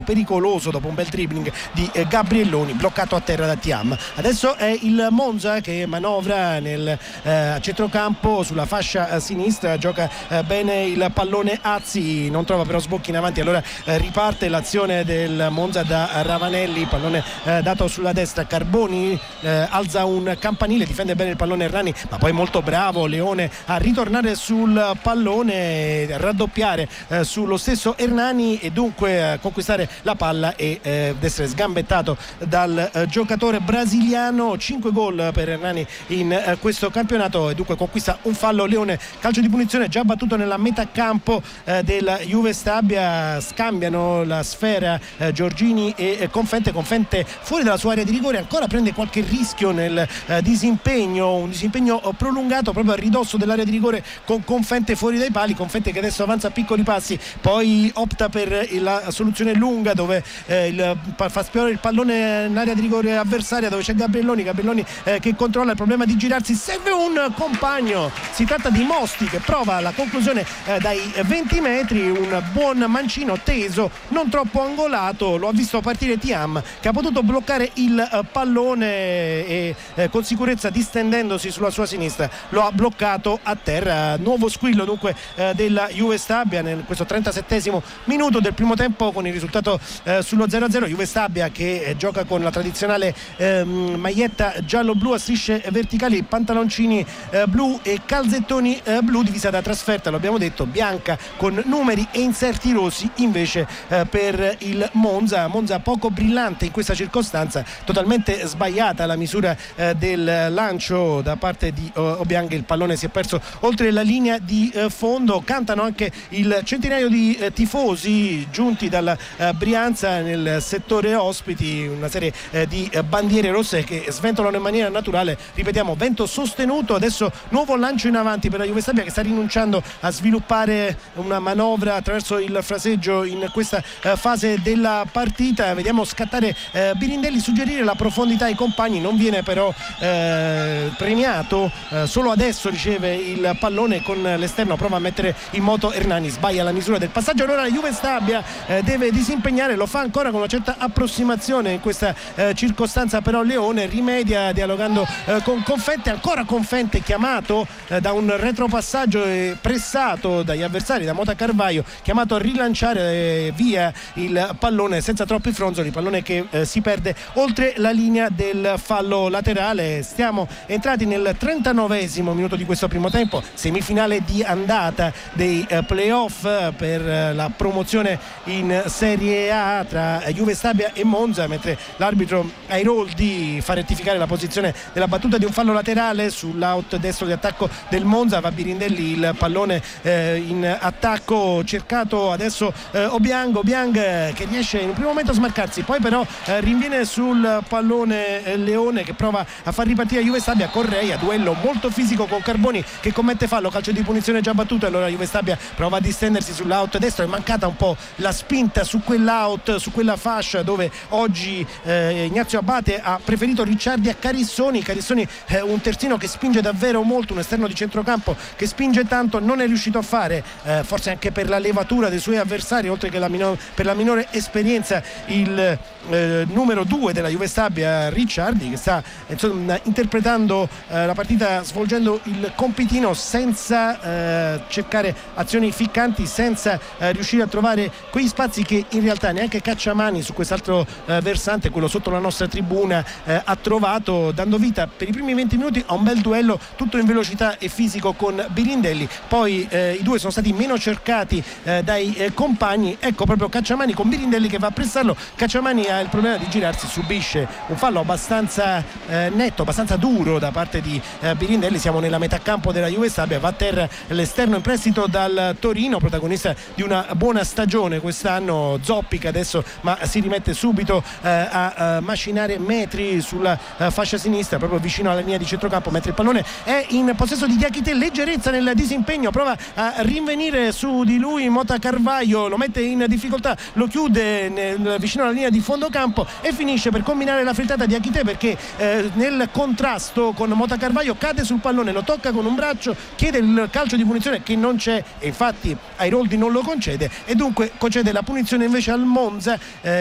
pericoloso dopo un bel dribbling di Gabrielloni, bloccato a terra da Thiam. Adesso è il Monza che manovra nel centrocampo sulla fascia sinistra, gioca bene il pallone Azzi, non trova però sbocchi in avanti, allora riparte l'azione del Monza da Ravanelli, pallone dato sulla destra, Carboni alza un campanile, difende bene il pallone Errani, ma poi molto bravo Leone a ritornare sul pallone, raddoppiare sullo stesso Hernani e dunque conquistare la palla ed essere sgambettato dal giocatore brasiliano. 5 gol per Hernani in questo campionato e dunque conquista un fallo Leone. Calcio di punizione già battuto nella metà campo della Juve Stabia, scambiano la sfera Giorgini e Confente fuori dalla sua area di rigore, ancora prende qualche rischio nel disimpegno, un disimpegno prolungato proprio a ridosso dell'area di rigore con Confente fuori dai pali. Confente che adesso avanza a piccoli passi, poi opta per la soluzione lunga dove fa spiorare il pallone in area di rigore avversaria dove c'è Gabrielloni che controlla il problema di girarsi, serve un compagno, si tratta di Mosti che prova la conclusione dai 20 metri, un buon mancino teso, non troppo angolato, lo ha visto partire Thiam che ha potuto bloccare il pallone e con sicurezza distendendosi sulla sua sinistra lo ha bloccato a terra. Nuovo squillo dunque della Juve Stabia in questo 37esimo minuto del primo tempo con il risultato sullo 0-0. Juve Stabia che gioca con la tradizionale maglietta giallo-blu a strisce verticali, pantaloncini blu e calzettoni blu, divisa da trasferta, lo abbiamo detto, bianca con numeri e inserti rossi invece per il Monza poco brillante in questa circostanza, totalmente sbagliata la misura del lancio da parte di Obiang, il pallone si è perso oltre la linea di fondo. Cantano anche il centinaio di tifosi giunti dalla Brianza nel settore ospiti, una serie di bandiere rosse che sventolano in maniera naturale, ripetiamo, vento sostenuto. Adesso nuovo lancio in avanti per la Juve Stabia che sta rinunciando a sviluppare una manovra attraverso il fraseggio in questa fase della partita. Vediamo scattare Birindelli, suggerire la profondità ai compagni, non viene però premiato, solo adesso riceve il pallone con l'esterno, prova a mettere in moto Hernani, sbaglia la misura del passaggio, allora la Juve Stabia deve disimpegnare, lo fa ancora con una certa approssimazione in questa circostanza, però Leone rimedia dialogando con Confente, ancora Confente chiamato da un retropassaggio e pressato dagli avversari, da Mota Carvaio, chiamato a rilanciare via il pallone senza troppi fronzoli, pallone che si perde oltre la linea del fallo laterale. Stiamo entrati nel 39esimo minuto di questo primo tempo, semifinale di andata dei playoff per la promozione in Serie A tra Juve Stabia e Monza, mentre l'arbitro Airoldi fa rettificare la posizione della battuta di un fallo laterale sull'out destro di attacco del Monza. Va Birindelli, il pallone in attacco, cercato adesso Obiang che riesce in un primo momento a smarcarsi, poi però rinviene sul pallone Leone che prova a far ripartire Juve Stabia. Correia, duello molto fisico con Carboni che commette fallo, calcio di punizione già battuto, allora Juve Stabia prova a distendersi sull'out destro, è mancata un po' la spinta su quell'out, su quella fascia dove oggi Ignazio Abate ha preferito Ricciardi a Carissoni un terzino che spinge davvero molto, un esterno di centrocampo che spinge tanto, non è riuscito a fare, forse anche per la levatura dei suoi avversari, oltre che per la minore esperienza, il numero 2 della Juve Stabia Ricciardi, che sta interpretando la partita, svolgendo il compitino senza cercare azioni ficcanti, senza riuscire a trovare quegli spazi che in realtà neanche Cacciamani su quest'altro versante, quello sotto la nostra tribuna, ha trovato, dando vita per i primi 20 minuti a un bel duello tutto in velocità e fisico con Birindelli. Poi i due sono stati meno cercati dai compagni, ecco proprio Cacciamani con Birindelli che va a pressarlo. Cacciamani ha il problema di girarsi, subisce un fallo abbastanza netto, abbastanza duro da parte di Birindelli. Siamo nella metà campo della Juve Stabia, va a terra l'esterno in prestito dal Torino, protagonista di una buona stagione quest'anno, zoppica adesso ma si rimette subito a macinare metri sulla fascia sinistra, proprio vicino alla linea di centrocampo, mentre il pallone è in possesso di Diakité. Leggerezza nel disimpegno, prova a rinvenire su di lui Mota Carvaio, lo mette in difficoltà, lo chiude vicino alla linea di fondo campo e finisce per combinare la frittata di Diakité, perché nel contrasto con Mota Carvaio cade sul pallone, lo tocca con un braccio, chiede il calcio di punizione che non c'è e infatti Airoldi non lo concede, e dunque concede la punizione invece invece al Monza